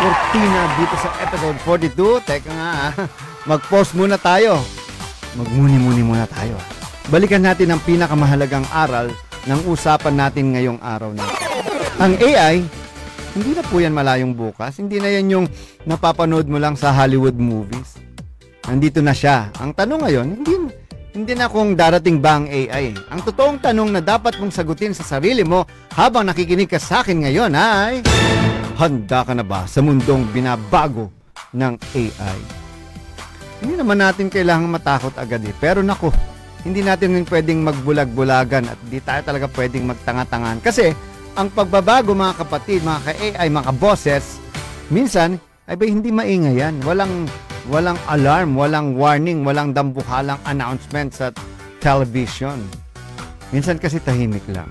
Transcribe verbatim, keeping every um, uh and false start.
kortina dito sa episode forty-two. Teka nga, ah. mag-pause muna tayo. Magmuni-muni muna tayo. Balikan natin ang pinakamahalagang aral ng usapan natin ngayong araw na ito. Ang A I, hindi na po yan malayong bukas. Hindi na yan yung napapanood mo lang sa Hollywood movies. Nandito na siya. Ang tanong ngayon, hindi, hindi na kung darating ba ang A I. Ang totoong tanong na dapat mong sagutin sa sarili mo habang nakikinig ka sa akin ngayon ay, handa ka na ba sa mundong binabago ng A I? Hindi naman natin kailangang matakot agad eh. Pero naku, hindi natin rin pwedeng magbulag-bulagan at hindi tayo talaga pwedeng magtanga-tangan. Kasi ang pagbabago mga kapatid, mga ka-A I, mga ka-bosses, minsan ay ba hindi maingay yan. Walang, walang alarm, walang warning, walang dambuhalang announcement sa television. Minsan kasi tahimik lang.